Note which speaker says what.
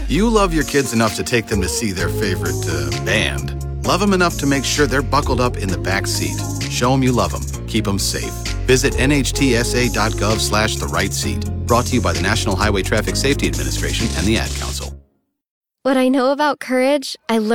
Speaker 1: You love your kids enough to take them to see their favorite band. Love them enough to make sure they're buckled up in the back seat. Show them you love them. Keep them safe. Visit nhtsa.gov/the-right-seat. Brought to you by the National Highway Traffic Safety Administration and the Ad Council.
Speaker 2: What I know about courage, I learned